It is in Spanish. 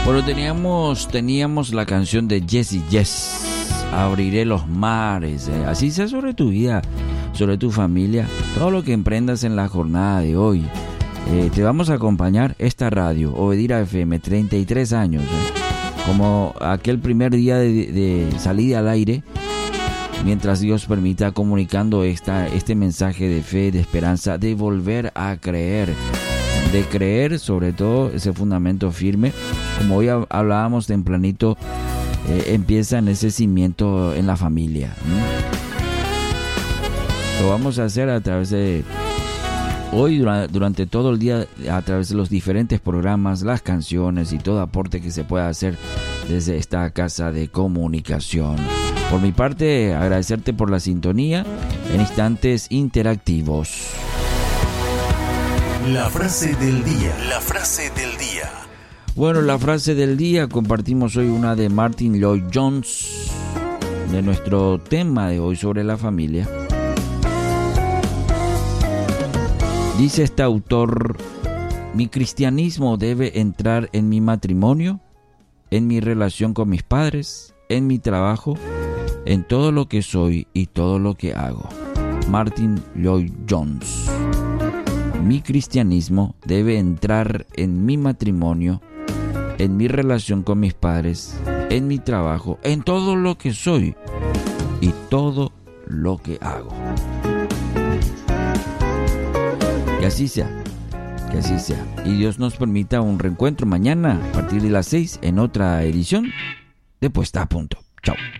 Bueno, teníamos la canción de Jessie Yes, Abriré los mares. Así sea sobre tu vida, sobre tu familia, todo lo que emprendas en la jornada de hoy. Te vamos a acompañar esta radio, Obedira FM, 33 años. Como aquel primer día de salida al aire, mientras Dios permita, comunicando este mensaje de fe, de esperanza, de volver a creer. De creer, sobre todo, ese fundamento firme. Como hoy hablábamos tempranito, empieza en ese cimiento en la familia. Lo vamos a hacer a través de hoy, durante todo el día, a través de los diferentes programas, las canciones y todo aporte que se pueda hacer desde esta casa de comunicación. Por mi parte, agradecerte por la sintonía en instantes interactivos. La frase del día. La frase del día. Bueno, la frase del día, compartimos hoy una de Martyn Lloyd-Jones, de nuestro tema de hoy sobre la familia. Dice este autor: mi cristianismo debe entrar en mi matrimonio, en mi relación con mis padres, en mi trabajo, en todo lo que soy y todo lo que hago. Martyn Lloyd-Jones. Mi cristianismo debe entrar en mi matrimonio, en mi relación con mis padres, en mi trabajo, en todo lo que soy y todo lo que hago. Que así sea, que así sea. Y Dios nos permita un reencuentro mañana a partir de las 6 en otra edición de Puesta a Punto. Chao.